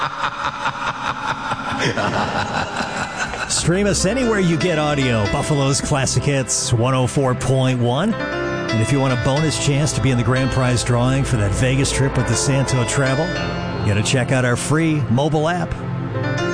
Stream us anywhere you get audio. Buffalo's Classic Hits 104.1. And if you want a bonus chance to be in the grand prize drawing for that Vegas trip with the Santo Travel, you got to check out our free mobile app.